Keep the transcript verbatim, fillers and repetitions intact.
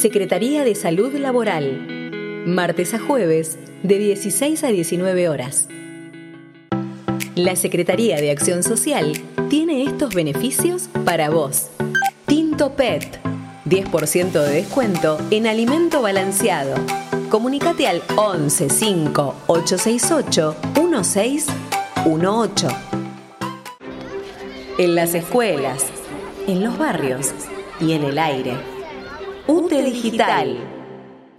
Secretaría de Salud Laboral. Martes a jueves, de dieciséis a diecinueve horas. La Secretaría de Acción Social tiene estos beneficios para vos. Tinto Pet, diez por ciento de descuento en alimento balanceado. Comunicate al once cinco ocho seis ocho uno seis uno ocho. En las escuelas, en los barrios y en el aire. U T E Digital.